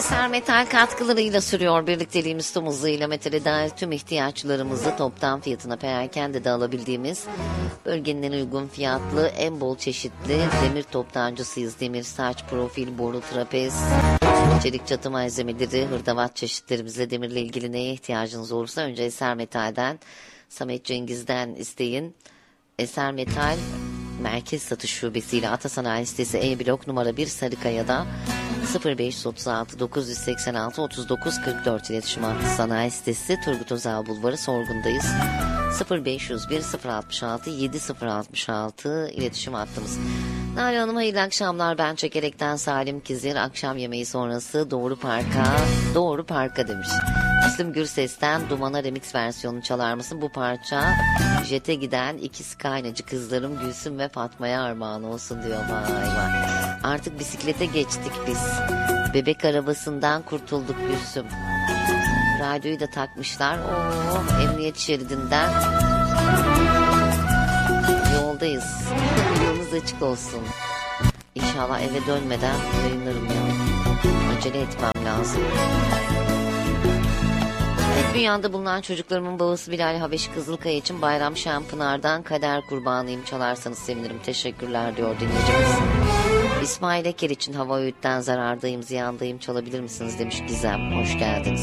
Eser Metal katkılarıyla sürüyor birlikteliğimiz tüm hızıyla metale dair tüm ihtiyaçlarımızı toptan fiyatına perakende de alabildiğimiz bölgenin en uygun fiyatlı en bol çeşitli demir toptancısıyız. Demir, saç, profil, boru, trapez, çelik çatı malzemeleri, hırdavat çeşitlerimize demirle ilgili neye ihtiyacınız olursa önce Eser Metal'den Samet Cengiz'den isteyin. Eser Metal Merkez Satış Şubesi'yle Atasanayi sitesi E-Blok numara 1 Sarıkaya'da 0536 986 39 44 iletişim hattı. Sanayi sitesi Turgut Özal Bulvarı Sorgun'dayız. 0501 066 7066 iletişim hattımız. Nalan Hanım hayırlı akşamlar, ben Çekerek'ten Salim Kizir. Akşam yemeği sonrası Doğru Parka demiş. Müslüm Gürses'ten Duman'a remix versiyonunu çalar mısın? Bu parça jete giden ikiz kaynacı kızlarım Gülsüm ve Fatma'ya armağan olsun diyor. Vay vay. Artık bisiklete geçtik biz. Bebek arabasından kurtulduk Gülsüm. Radyoyu da takmışlar. Emniyet şeridinden yoldayız. Yolunuz açık olsun. İnşallah eve dönmeden yayınlarım ya. Acele etmem lazım. Evet, dünyada bulunan çocuklarımın babası Bilal Habeşi Kızılkaya için Bayram Şampınar'dan Kader Kurbanıyım çalarsanız sevinirim. Teşekkürler diyor dinleyicimiz. İsmail Eker için Hava Öğüt'ten Zarardayım Ziyandayım çalabilir misiniz demiş Gizem. Hoş geldiniz.